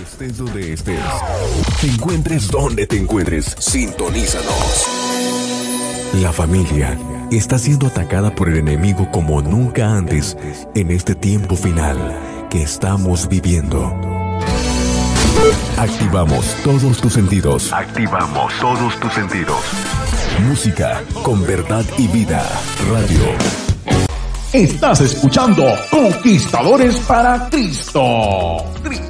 Estés donde estés, te encuentres donde te encuentres, sintonízanos. La familia está siendo atacada por el enemigo como nunca antes en este tiempo final que estamos viviendo. Activamos todos tus sentidos. Activamos todos tus sentidos. Música con verdad y vida. Radio. Estás escuchando Conquistadores para Cristo.